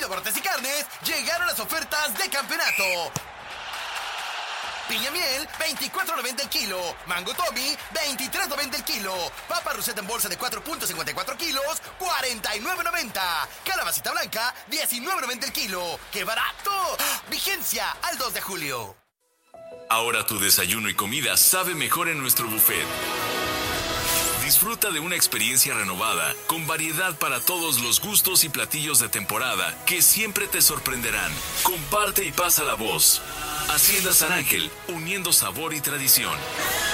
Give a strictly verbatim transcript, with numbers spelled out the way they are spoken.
Deportes y Carnes llegaron las ofertas de campeonato. Piña miel, veinticuatro noventa el kilo. Mango Tommy, veintitrés noventa el kilo. Papa Rosetta en bolsa de cuatro punto cincuenta y cuatro kilos, cuarenta y nueve noventa. Calabacita blanca, diecinueve noventa el kilo. ¡Qué barato! Vigencia al dos de julio. Ahora tu desayuno y comida sabe mejor en nuestro buffet. Disfruta de una experiencia renovada, con variedad para todos los gustos y platillos de temporada que siempre te sorprenderán. Comparte y pasa la voz. Hacienda San Ángel, uniendo sabor y tradición.